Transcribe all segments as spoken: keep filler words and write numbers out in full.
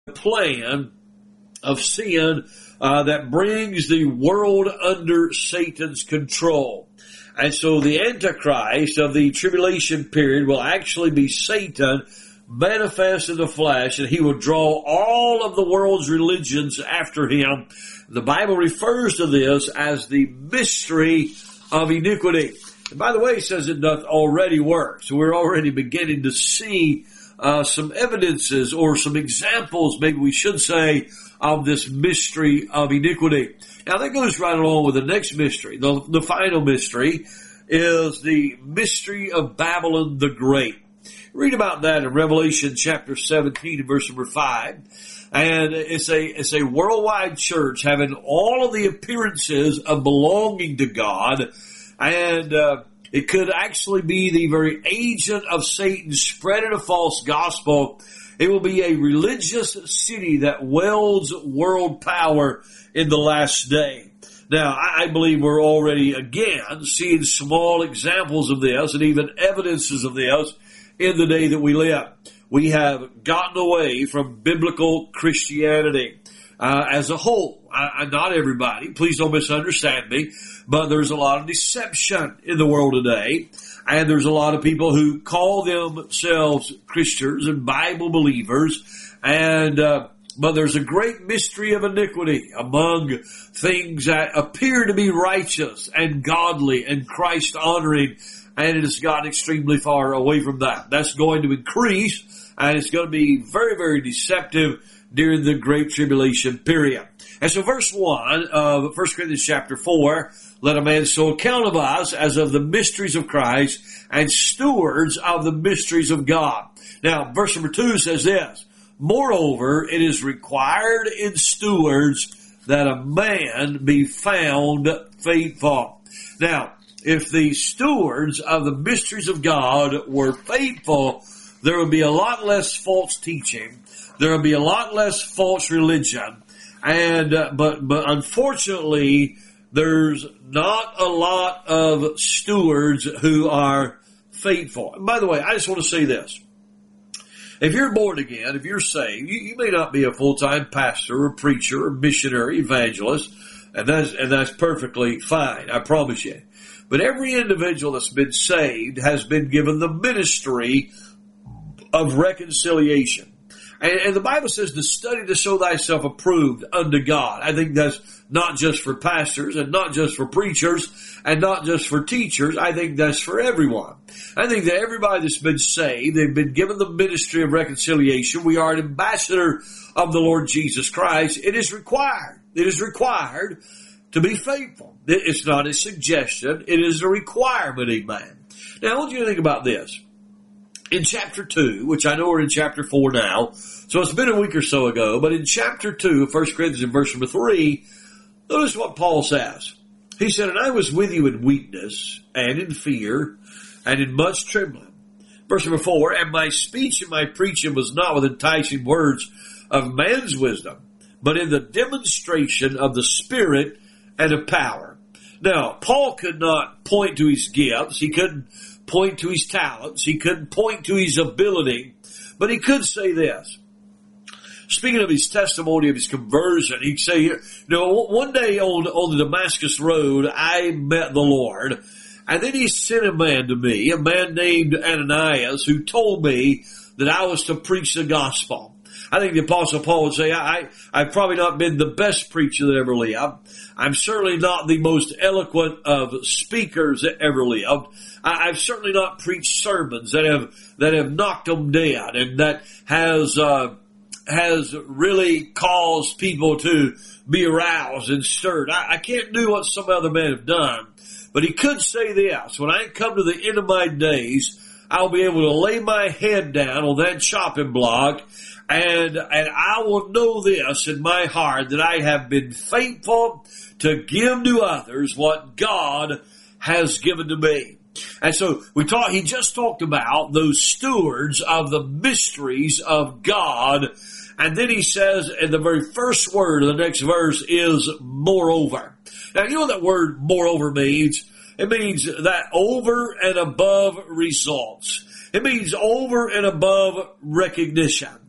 plan of sin uh, that brings the world under Satan's control. And so the Antichrist of the tribulation period will actually be Satan manifest in the flesh, and he will draw all of the world's religions after him. The Bible refers to this as the mystery of iniquity. And by the way, it says it doth already work. So we're already beginning to see uh, some evidences or some examples, maybe we should say, of this mystery of iniquity. Now that goes right along with the next mystery. The, the final mystery is the mystery of Babylon the Great. Read about that in Revelation chapter seventeen and verse number five. And it's a, it's a worldwide church having all of the appearances of belonging to God. And, uh, it could actually be the very agent of Satan spreading a false gospel. It will be a religious city that wields world power in the last day. Now, I believe we're already again seeing small examples of this and even evidences of this in the day that we live. We have gotten away from biblical Christianity uh, as a whole. I, I, not everybody, please don't misunderstand me, but there's a lot of deception in the world today, and there's a lot of people who call themselves Christians and Bible believers, and uh, but there's a great mystery of iniquity among things that appear to be righteous and godly and Christ-honoring, and it has gotten extremely far away from that. That's going to increase, and it's going to be very, very deceptive during the Great Tribulation period. And so verse one of First Corinthians chapter four, let a man so account of us as of the mysteries of Christ and stewards of the mysteries of God. Now, verse number two says this, moreover, it is required in stewards that a man be found faithful. Now, if the stewards of the mysteries of God were faithful, there would be a lot less false teaching. There would be a lot less false religion. And, uh, but, but unfortunately, there's not a lot of stewards who are faithful. And by the way, I just want to say this. If you're born again, if you're saved, you, you may not be a full-time pastor or preacher or missionary, evangelist, and that's, and that's perfectly fine, I promise you. But every individual that's been saved has been given the ministry of reconciliation. And, and the Bible says to study to show thyself approved unto God. I think that's not just for pastors and not just for preachers and not just for teachers. I think that's for everyone. I think that everybody that's been saved, they've been given the ministry of reconciliation. We are an ambassador of the Lord Jesus Christ. It is required. It is required to be faithful. It's not a suggestion. It is a requirement, amen. Now, I want you to think about this. In chapter two, which I know we're in chapter four now, so it's been a week or so ago, but in chapter two of First Corinthians in verse number three, notice what Paul says. He said, and I was with you in weakness and in fear and in much trembling. Verse number four, and my speech and my preaching was not with enticing words of man's wisdom, but in the demonstration of the Spirit and of power. Now, Paul could not point to his gifts. He couldn't point to his talents. He couldn't point to his ability. But he could say this. Speaking of his testimony of his conversion, he'd say, you know, one day on, on the Damascus Road, I met the Lord. And then he sent a man to me, a man named Ananias, who told me that I was to preach the gospel. I think the Apostle Paul would say, I, I've probably not been the best preacher that ever lived. I'm certainly not the most eloquent of speakers that ever lived. I, I've certainly not preached sermons that have, that have knocked them dead and that has, uh, has really caused people to be aroused and stirred. I, I can't do what some other men have done, but he could say this, when I come to the end of my days, I'll be able to lay my head down on that chopping block and, and I will know this in my heart that I have been faithful to give to others what God has given to me. And so we talked, he just talked about those stewards of the mysteries of God. And then he says, and the very first word of the next verse is moreover. Now, you know what that word moreover means? It means that over and above results. It means over and above recognition.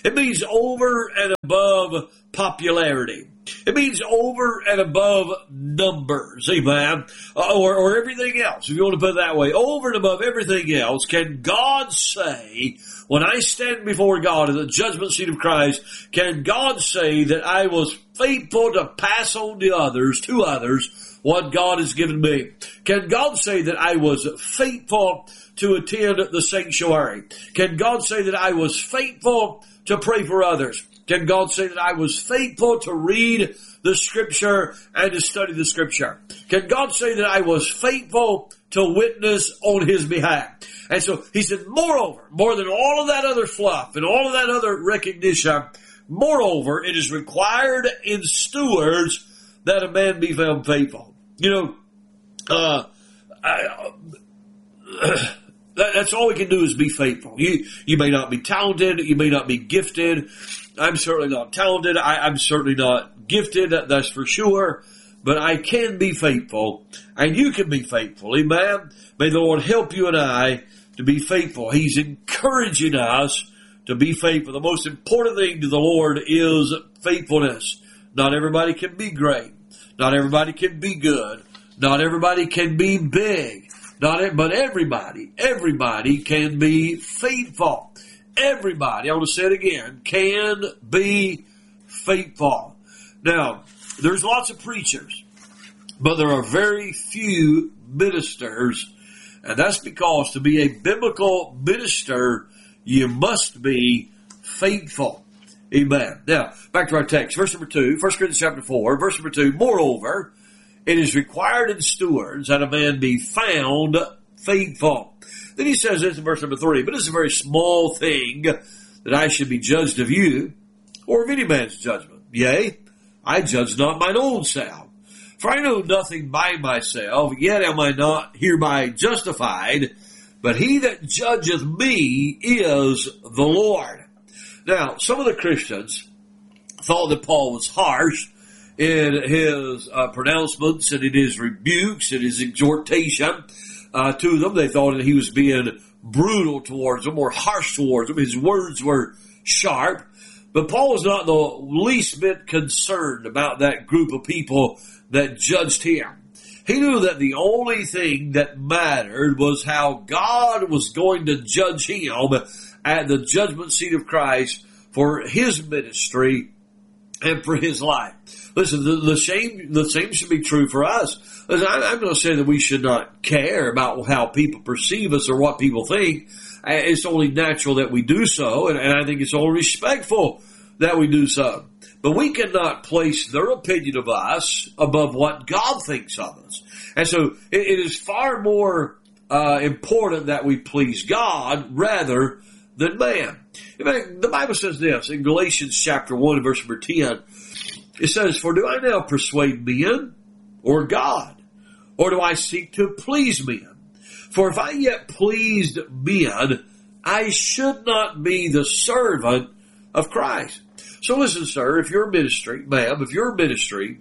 It means over and above popularity. It means over and above numbers, amen, or, or everything else, if you want to put it that way. Over and above everything else, can God say, when I stand before God at the judgment seat of Christ, can God say that I was faithful to pass on to others, to others, what God has given me? Can God say that I was faithful to attend the sanctuary? Can God say that I was faithful to pray for others? Can God say that I was faithful to read the Scripture and to study the Scripture? Can God say that I was faithful to witness on His behalf? And so He said, moreover, more than all of that other fluff and all of that other recognition, moreover, it is required in stewards that a man be found faithful. You know, uh, I, that, that's all we can do is be faithful. You, you may not be talented. You may not be gifted. I'm certainly not talented. I, I'm certainly not gifted. That, that's for sure. But I can be faithful, and you can be faithful. Amen. May the Lord help you and I to be faithful. He's encouraging us to be faithful. The most important thing to the Lord is faithfulness. Not everybody can be great. Not everybody can be good. Not everybody can be big. Not, but everybody, everybody can be faithful. Everybody, I want to say it again, can be faithful. Now, there's lots of preachers, but there are very few ministers, and that's because to be a biblical minister, you must be faithful. Amen. Now, back to our text, verse number two, First Corinthians chapter four, verse number two, moreover, it is required in stewards that a man be found faithful. Then he says this in verse number three, but it's a very small thing that I should be judged of you, or of any man's judgment. Yea, I judge not mine own self. For I know nothing by myself, yet am I not hereby justified, but he that judgeth me is the Lord. Now, some of the Christians thought that Paul was harsh in his uh, pronouncements and in his rebukes and his exhortation Uh, to them. They thought that he was being brutal towards them or harsh towards them. His words were sharp. But Paul was not the least bit concerned about that group of people that judged him. He knew that the only thing that mattered was how God was going to judge him at the judgment seat of Christ for his ministry and for his life. Listen, the, the same the same should be true for us. Listen, I, I'm going to say that we should not care about how people perceive us or what people think. It's only natural that we do so, and, and I think it's only respectful that we do so. But we cannot place their opinion of us above what God thinks of us. And so it, it is far more uh, important that we please God rather than man. In fact, the Bible says this in Galatians chapter one, verse number ten. It says, for do I now persuade men or God? Or do I seek to please men? For if I yet pleased men, I should not be the servant of Christ. So listen, sir, if your ministry, ma'am, if your ministry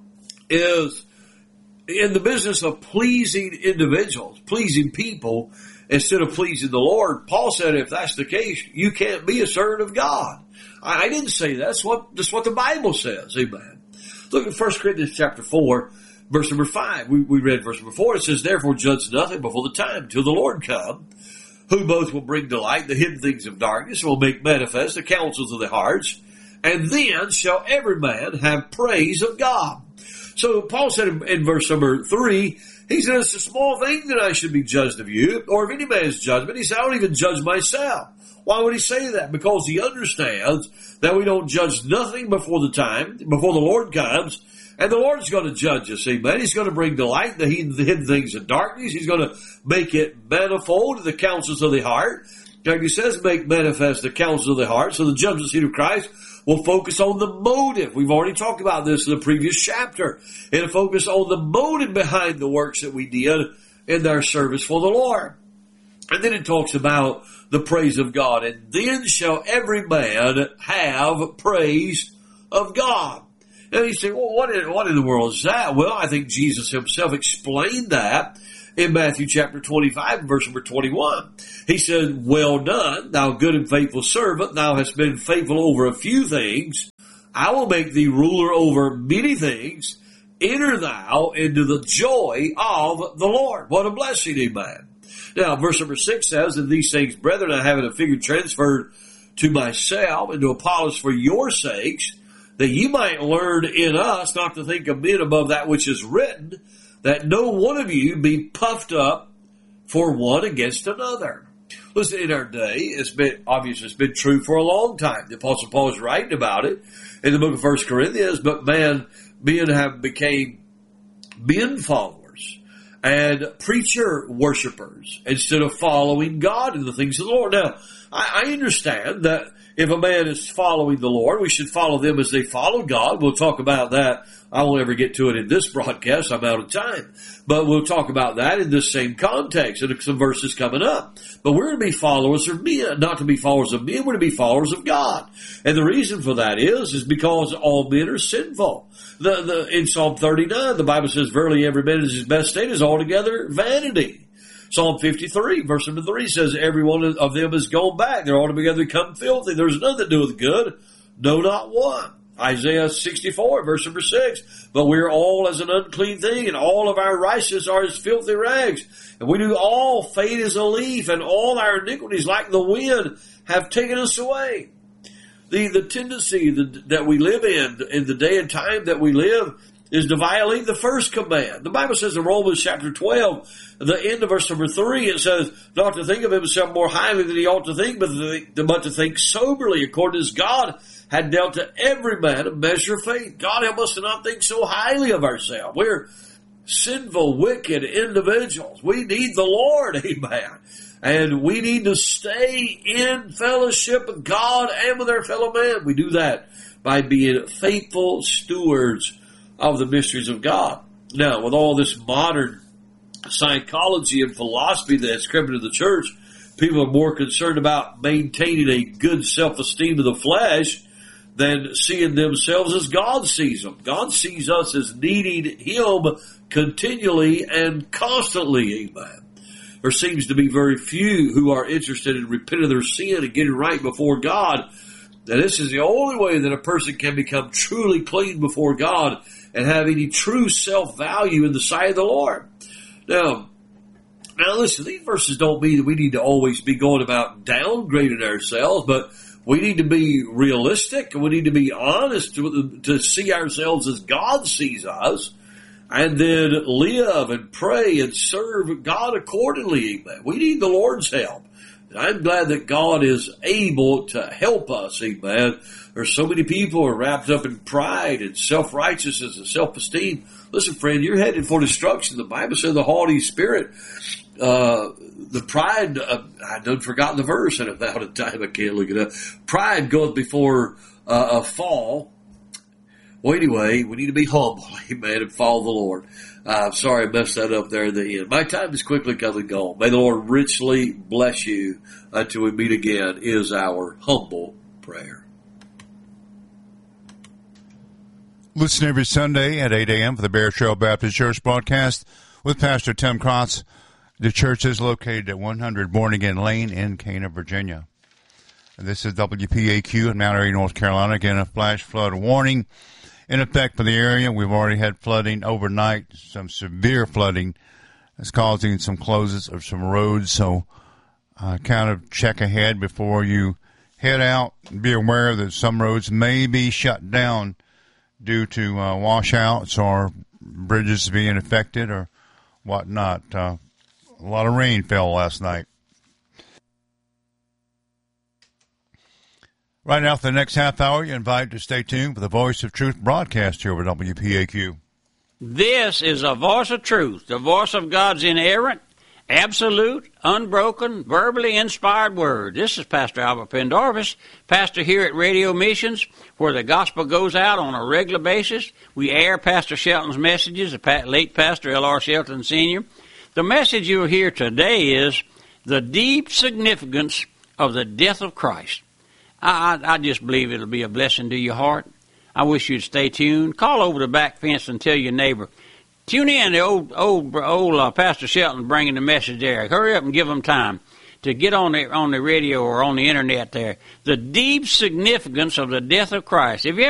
is in the business of pleasing individuals, pleasing people, instead of pleasing the Lord, Paul said if that's the case, you can't be a servant of God. I didn't say that. That's what, that's what the Bible says. Amen. Look at First Corinthians chapter four, verse number five. We, we read verse number four. It says, therefore judge nothing before the time till the Lord come, who both will bring to light the hidden things of darkness and will make manifest the counsels of the hearts. And then shall every man have praise of God. So Paul said in, in verse number three, he said, it's a small thing that I should be judged of you, or of any man's judgment. He said, I don't even judge myself. Why would he say that? Because he understands that we don't judge nothing before the time, before the Lord comes, and the Lord's going to judge us, amen. He's going to bring to light the hidden, the hidden things in darkness. He's going to make it manifold to the counsels of the heart. Like he says, make manifest the counsels of the heart. So the judgment seat of Christ will focus on the motive. We've already talked about this in the previous chapter. It'll focus on the motive behind the works that we did in our service for the Lord. And then it talks about the praise of God. And then shall every man have praise of God. And you say, well, what in, what in the world is that? Well, I think Jesus himself explained that in Matthew chapter twenty-five, verse number twenty-one. He said, well done, thou good and faithful servant. Thou hast been faithful over a few things. I will make thee ruler over many things. Enter thou into the joy of the Lord. What a blessing, amen. Now, verse number six says, and these things, brethren, I have in a figure transferred to myself and to Apollos for your sakes, that ye might learn in us not to think of men above that which is written, that no one of you be puffed up for one against another. Listen, in our day, it's been obvious, it's been true for a long time. The Apostle Paul is writing about it in the book of First Corinthians, but man, men have became men followers and preacher worshipers instead of following God and the things of the Lord. Now, I, I understand that if a man is following the Lord, we should follow them as they follow God. We'll talk about that. I won't ever get to it in this broadcast. I'm out of time. But we'll talk about that in this same context and some verses coming up. But we're going to be followers of men, not to be followers of men. We're to be followers of God. And the reason for that is, is because all men are sinful. The, the, in Psalm thirty-nine, the Bible says, verily every man in his best state is altogether vanity. Psalm fifty-three, verse number three says, every one of them is gone back. They're altogether become filthy. There's none that doeth good, no, not one. Isaiah sixty-four, verse number six, but we're all as an unclean thing, and all of our righteousness are as filthy rags. And we do all fade as a leaf, and all our iniquities like the wind have taken us away. The, the tendency that, that we live in, in the day and time that we live, is to violate the first command. The Bible says in Romans chapter twelve, the end of verse number three, it says, not to think of himself more highly than he ought to think, but to, but to think soberly, according as God had dealt to every man a measure of faith. God help us to not think so highly of ourselves. We're sinful, wicked individuals. We need the Lord, amen. And we need to stay in fellowship with God and with our fellow man. We do that by being faithful stewards of the mysteries of God. Now, with all this modern psychology and philosophy that's crept into the church, people are more concerned about maintaining a good self-esteem of the flesh than seeing themselves as God sees them. God sees us as needing Him continually and constantly, amen. There seems to be very few who are interested in repenting of their sin and getting right before God. Now, this is the only way that a person can become truly clean before God and have any true self-value in the sight of the Lord. Now, now listen, these verses don't mean that we need to always be going about downgrading ourselves, but we need to be realistic and we need to be honest to, to see ourselves as God sees us, and then live and pray and serve God accordingly. Amen. We need the Lord's help. And I'm glad that God is able to help us. Amen. There's so many people who are wrapped up in pride and self-righteousness and self-esteem. Listen, friend, you're headed for destruction. The Bible says the haughty spirit, uh, the pride, uh, I done forgotten the verse, and if out of time I can't look it up. Pride goeth before uh, a fall. Well, anyway, we need to be humble, amen, and follow the Lord. I'm uh, sorry I messed that up there at the end. My time is quickly coming and gone. May the Lord richly bless you until we meet again, is our humble prayer. Listen every Sunday at eight a.m. for the Bear Trail Baptist Church broadcast with Pastor Tim Krotz. The church is located at one hundred Born Again Lane in Cana, Virginia. And this is W P A Q in Mount Airy, North Carolina. Again, a flash flood warning in effect for the area. We've already had flooding overnight, some severe flooding that's causing some closes of some roads. So uh, kind of check ahead before you head out. Be aware that some roads may be shut down due to uh, washouts or bridges being affected or whatnot. Uh, a lot of rain fell last night. Right now, for the next half hour, you're invited to stay tuned for the Voice of Truth broadcast here with W P A Q. This is a voice of truth, the voice of God's inerrant, absolute, unbroken, verbally inspired word. This is Pastor Albert Pendarvis, pastor here at Radio Missions, where the gospel goes out on a regular basis. We air Pastor Shelton's messages, the late Pastor L R Shelton Senior The message you'll hear today is the deep significance of the death of Christ. I, I just believe it'll be a blessing to your heart. I wish you'd stay tuned. Call over the back fence and tell your neighbor, Tune in, the old old old uh, Pastor Shelton bringing the message there. Hurry up and give them time to get on the on the radio or on the internet there. The deep significance of the death of Christ. Have you ever